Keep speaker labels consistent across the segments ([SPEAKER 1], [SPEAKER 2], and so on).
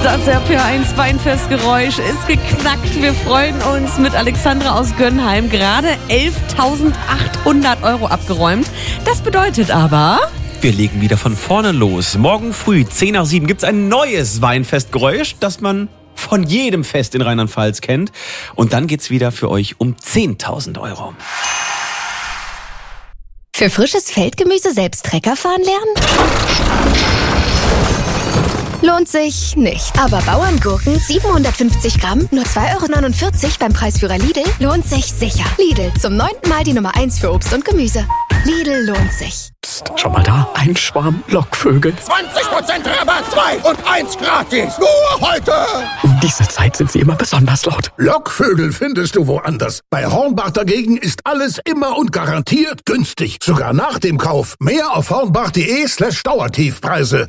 [SPEAKER 1] Das RPR1 Weinfestgeräusch ist geknackt. Wir freuen uns mit Alexandra aus Gönnheim. Gerade 11.800 € abgeräumt. Das bedeutet aber...
[SPEAKER 2] Wir legen wieder von vorne los. Morgen früh, 6:10 gibt es ein neues Weinfestgeräusch, das man von jedem Fest in Rheinland-Pfalz kennt. Und dann geht's wieder für euch um 10.000 €.
[SPEAKER 3] Für frisches Feldgemüse selbst Trecker fahren lernen? Lohnt sich nicht. Aber Bauerngurken, 750 Gramm, nur 2,49 € beim Preisführer Lidl, lohnt sich sicher. Lidl, zum 9. Mal die Nummer 1 für Obst und Gemüse. Lidl lohnt sich.
[SPEAKER 4] Psst, schau mal da, ein Schwarm Lockvögel.
[SPEAKER 5] 20% Rabatt, 2 und 1 gratis. Nur heute.
[SPEAKER 4] Um diese Zeit sind sie immer besonders laut.
[SPEAKER 5] Lockvögel findest du woanders. Bei Hornbach dagegen ist alles immer und garantiert günstig. Sogar nach dem Kauf. Mehr auf hornbach.de/Dauertiefpreise.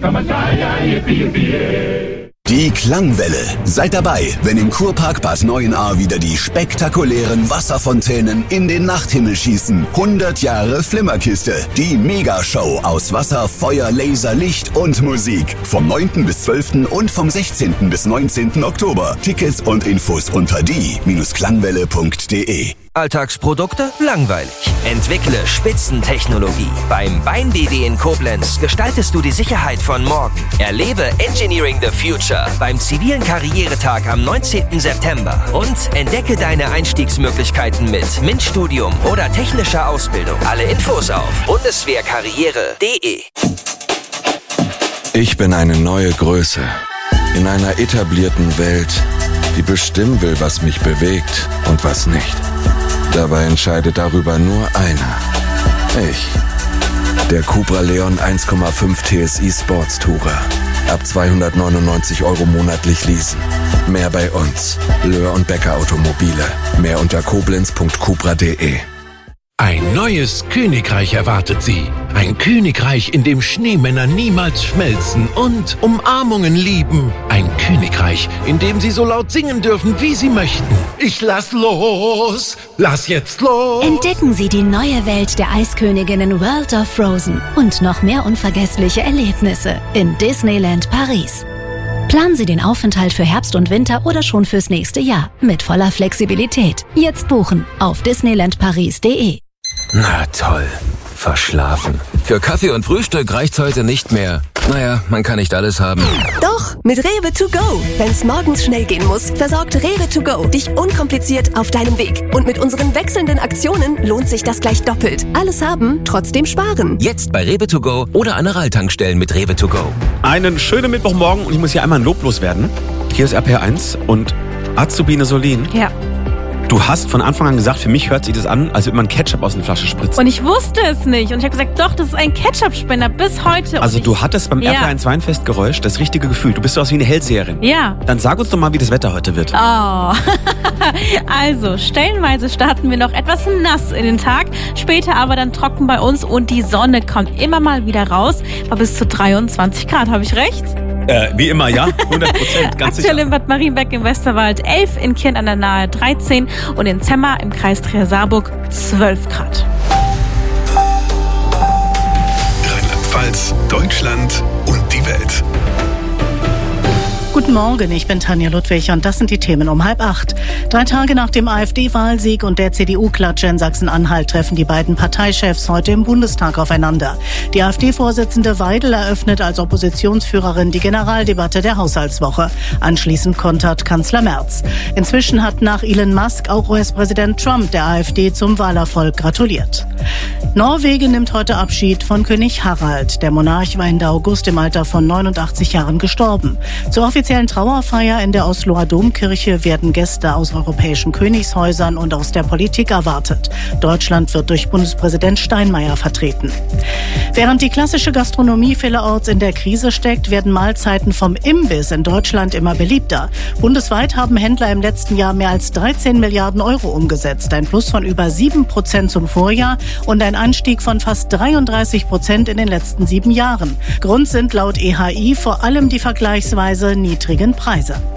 [SPEAKER 6] Die Klangwelle. Seid dabei, wenn im Kurpark Bad Neuenahr wieder die spektakulären Wasserfontänen in den Nachthimmel schießen. 100 Jahre Flimmerkiste. Die Megashow aus Wasser, Feuer, Laser, Licht und Musik. Vom 9. bis 12. und vom 16. bis 19. Oktober. Tickets und Infos unter die-klangwelle.de.
[SPEAKER 7] Alltagsprodukte? Langweilig. Entwickle Spitzentechnologie. Beim Bein-BW in Koblenz gestaltest du die Sicherheit von morgen. Erlebe Engineering the Future beim zivilen Karrieretag am 19. September. Und entdecke deine Einstiegsmöglichkeiten mit MINT-Studium oder technischer Ausbildung. Alle Infos auf bundeswehrkarriere.de.
[SPEAKER 8] Ich bin eine neue Größe. In einer etablierten Welt, die bestimmen will, was mich bewegt und was nicht. Dabei entscheidet darüber nur einer. Ich. Der Cupra Leon 1,5 TSI Sports Tourer. Ab 299 € monatlich leasen. Mehr bei uns. Löhr und Becker Automobile. Mehr unter koblenz.cupra.de.
[SPEAKER 9] Ein neues Königreich erwartet Sie. Ein Königreich, in dem Schneemänner niemals schmelzen und Umarmungen lieben. Ein Königreich, in dem Sie so laut singen dürfen, wie Sie möchten. Ich lass los, lass jetzt los.
[SPEAKER 10] Entdecken Sie die neue Welt der Eisköniginnen World of Frozen und noch mehr unvergessliche Erlebnisse in Disneyland Paris. Planen Sie den Aufenthalt für Herbst und Winter oder schon fürs nächste Jahr mit voller Flexibilität. Jetzt buchen auf disneylandparis.de.
[SPEAKER 11] Na toll, verschlafen. Für Kaffee und Frühstück reicht's heute nicht mehr. Naja, man kann nicht alles haben.
[SPEAKER 12] Doch, mit Rewe to go. Wenn's morgens schnell gehen muss, versorgt Rewe to go dich unkompliziert auf deinem Weg. Und mit unseren wechselnden Aktionen lohnt sich das gleich doppelt. Alles haben, trotzdem sparen.
[SPEAKER 11] Jetzt bei Rewe to go oder Aneral-Tankstellen mit Rewe to go.
[SPEAKER 2] Einen schönen Mittwochmorgen und ich muss hier einmal ein Lob loswerden. Hier ist RPR1 und Azubine Solin.
[SPEAKER 1] Ja.
[SPEAKER 2] Du hast von Anfang an gesagt, für mich hört sich das an, als würde man Ketchup aus einer Flasche spritzen.
[SPEAKER 1] Und ich wusste es nicht. Und ich habe gesagt, doch, das ist ein Ketchup-Spender bis heute.
[SPEAKER 2] Also du hattest beim RPR1 Weinfestgeräusch das richtige Gefühl. Du bist so aus wie eine Hellseherin.
[SPEAKER 1] Ja.
[SPEAKER 2] Dann sag uns doch mal, wie das Wetter heute wird.
[SPEAKER 1] Oh. Also, stellenweise starten wir noch etwas nass in den Tag. Später aber dann trocken bei uns und die Sonne kommt immer mal wieder raus. War bis zu 23 Grad, habe ich recht?
[SPEAKER 2] Wie immer, ja, 100%, ganz sicher.
[SPEAKER 1] Aktuell in Bad Marienbeck im Westerwald 11, in Kirn an der Nahe 13 und in Zemmer im Kreis Trier-Saarburg 12 Grad.
[SPEAKER 9] Rheinland-Pfalz, Deutschland und die Welt.
[SPEAKER 13] Guten Morgen, ich bin Tanja Ludwig und das sind die Themen um 7:30. 3 Tage nach dem AfD-Wahlsieg und der CDU-Klatsche in Sachsen-Anhalt treffen die beiden Parteichefs heute im Bundestag aufeinander. Die AfD-Vorsitzende Weidel eröffnet als Oppositionsführerin die Generaldebatte der Haushaltswoche. Anschließend kontert Kanzler Merz. Inzwischen hat nach Elon Musk auch US-Präsident Trump der AfD zum Wahlerfolg gratuliert. Norwegen nimmt heute Abschied von König Harald. Der Monarch war Ende August im Alter von 89 Jahren gestorben. Zur offiziellen Trauerfeier in der Osloer Domkirche werden Gäste aus europäischen Königshäusern und aus der Politik erwartet. Deutschland wird durch Bundespräsident Steinmeier vertreten. Während die klassische Gastronomie vielerorts in der Krise steckt, werden Mahlzeiten vom Imbiss in Deutschland immer beliebter. Bundesweit haben Händler im letzten Jahr mehr als 13 Milliarden Euro umgesetzt. Ein Plus von über 7% zum Vorjahr und ein Anstieg von fast 33% in den letzten 7 Jahren. Grund sind laut EHI vor allem die vergleichsweise niedrigen Preise.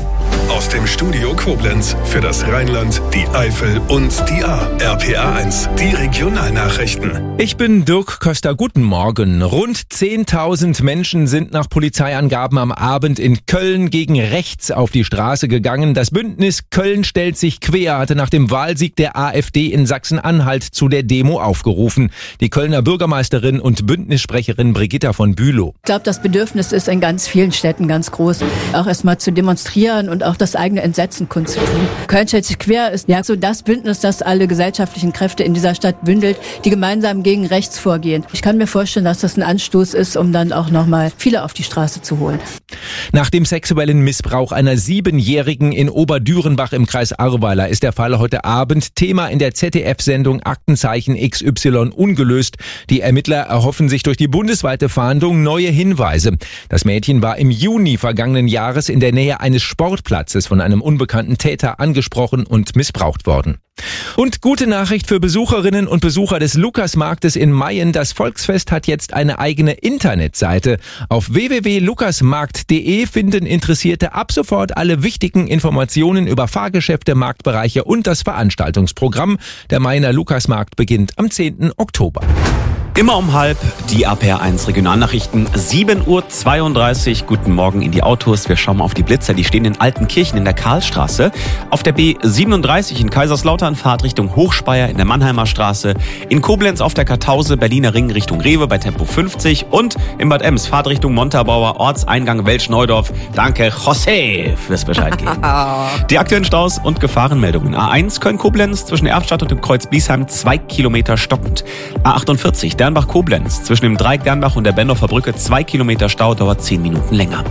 [SPEAKER 14] Aus dem Studio Koblenz für das Rheinland, die Eifel und die A. RPA1, die Regionalnachrichten.
[SPEAKER 15] Ich bin Dirk Köster, guten Morgen. Rund 10.000 Menschen sind nach Polizeiangaben am Abend in Köln gegen rechts auf die Straße gegangen. Das Bündnis Köln stellt sich quer hatte nach dem Wahlsieg der AfD in Sachsen-Anhalt zu der Demo aufgerufen. Die Kölner Bürgermeisterin und Bündnissprecherin Brigitta von Bülow.
[SPEAKER 16] Ich glaube, das Bedürfnis ist in ganz vielen Städten ganz groß, auch erstmal zu demonstrieren und auch das eigene Entsetzen kundzutun. Köln stellt sich quer ist ja so das Bündnis, das alle gesellschaftlichen Kräfte in dieser Stadt bündelt, die gemeinsam gegen rechts vorgehen. Ich kann mir vorstellen, dass das ein Anstoß ist, um dann auch nochmal viele auf die Straße zu holen.
[SPEAKER 15] Nach dem sexuellen Missbrauch einer 7-Jährigen in Oberdürenbach im Kreis Ahrweiler ist der Fall heute Abend Thema in der ZDF-Sendung Aktenzeichen XY ungelöst. Die Ermittler erhoffen sich durch die bundesweite Fahndung neue Hinweise. Das Mädchen war im Juni vergangenen Jahres in der Nähe eines Sportplatzes von einem unbekannten Täter angesprochen und missbraucht worden. Und gute Nachricht für Besucherinnen und Besucher des Lukasmarktes in Mayen. Das Volksfest hat jetzt eine eigene Internetseite. Auf www.lukasmarkt.de finden Interessierte ab sofort alle wichtigen Informationen über Fahrgeschäfte, Marktbereiche und das Veranstaltungsprogramm. Der Mayener Lukasmarkt beginnt am 10. Oktober.
[SPEAKER 2] Immer um halb die RPA1 Regionalnachrichten, 7:32 Uhr. Guten Morgen in die Autos. Wir schauen mal auf die Blitzer. Die stehen in Altenkirchen in der Karlstraße. Auf der B37 in Kaiserslautern, Fahrtrichtung Hochspeyer in der Mannheimer Straße. In Koblenz auf der Kartause, Berliner Ring Richtung Rewe bei Tempo 50. Und in Bad Ems, Fahrtrichtung Montabaur, Ortseingang Welsch-Neudorf. Danke, José, fürs Bescheid geben. Die aktuellen Staus und Gefahrenmeldungen. A1 Köln-Koblenz zwischen Erftstadt und dem Kreuz Biesheim 2 Kilometer stockend. A48 Dernbach-Koblenz zwischen dem Dreieck Dernbach und der Bendorfer Brücke 2 Kilometer Stau, dauert 10 Minuten länger.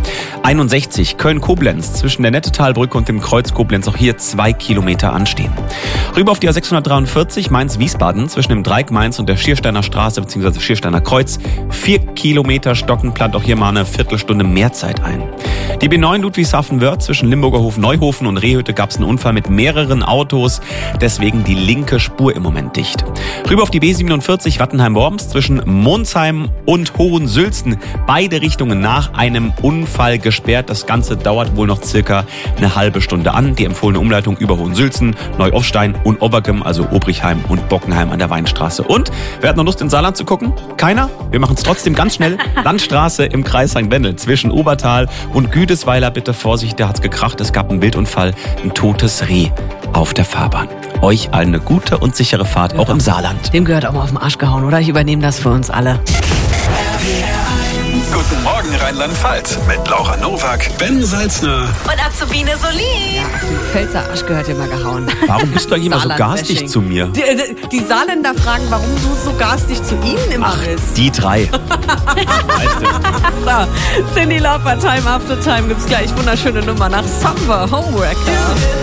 [SPEAKER 2] 61 Köln-Koblenz zwischen der Nettetalbrücke und dem Kreuz Koblenz, auch hier 2 Kilometer anstehen. Rüber auf die A643 Mainz-Wiesbaden zwischen dem Dreieck Mainz und der Schiersteiner Straße bzw. Schiersteiner Kreuz 4 Kilometer stocken, plant auch hier mal eine Viertelstunde mehr Zeit ein. Die B9 Ludwigshafen-Wörth zwischen Limburger Hof-Neuhofen und Rehhütte gab es einen Unfall mit mehreren Autos, deswegen die linke Spur im Moment dicht. Rüber auf die B47 Wattenheim-Worms zwischen Monsheim und Hohensülzen, beide Richtungen nach einem Unfall gesperrt. Das Ganze dauert wohl noch circa eine halbe Stunde an. Die empfohlene Umleitung über Hohensülzen, Neuaufstein und Obergem, also Obrichheim und Bockenheim an der Weinstraße. Und wer hat noch Lust, ins Saarland zu gucken? Keiner? Wir machen es trotzdem ganz schnell. Landstraße im Kreis St. Wendel zwischen Obertal und Güdesweiler. Bitte Vorsicht, da hat's gekracht. Es gab einen Wildunfall, ein totes Reh auf der Fahrbahn. Euch allen eine gute und sichere Fahrt, auch im Saarland.
[SPEAKER 17] Dem gehört auch mal auf den Arsch gehauen, oder? Ich übernehme das für uns alle.
[SPEAKER 14] Guten Morgen Rheinland-Pfalz mit Laura Nowak, Ben Salzner
[SPEAKER 1] Und Azubine Solin.
[SPEAKER 17] Ja, Pfälzer Arsch gehört dir mal gehauen.
[SPEAKER 2] Warum bist du eigentlich immer so garstig zu mir?
[SPEAKER 17] Die Saarländer fragen, warum du so garstig zu ihnen immer bist.
[SPEAKER 2] Die drei.
[SPEAKER 17] So, Cyndi Lauper, Time After Time gibt's gleich. Wunderschöne Nummer nach Samba, Homeworker.